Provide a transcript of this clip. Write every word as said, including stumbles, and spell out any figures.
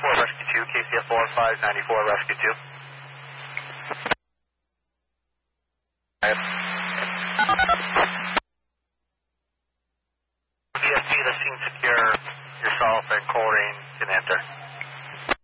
four, Rescue two, K C F four five ninety-four, Rescue two. V S P, the scene secure, yourself and Coleraine can enter.